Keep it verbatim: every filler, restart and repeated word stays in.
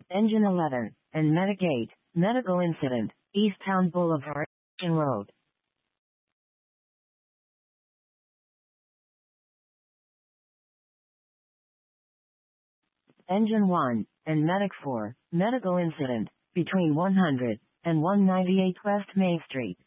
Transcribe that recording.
Engine eleven, and Medic eight, medical incident, Easttown Boulevard, Road. Engine one, and Medic four, medical incident, between one hundred and one ninety-eight West Main Street.